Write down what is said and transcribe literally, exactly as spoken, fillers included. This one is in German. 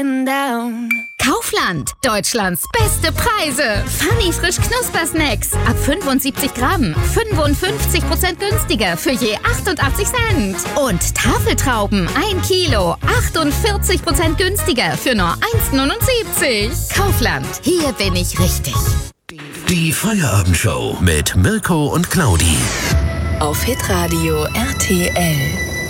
getting down. Kaufland, Deutschlands beste Preise. Funny frisch Knuspersnacks ab fünfundsiebzig Gramm, fünfundfünfzig Prozent günstiger für je achtundachtzig Cent. Und Tafeltrauben ein Kilo, achtundvierzig Prozent günstiger für nur eins Komma neunundsiebzig. Kaufland, hier bin ich richtig. Die Feierabendshow mit Mirko und Claudi. Auf Hitradio R T L.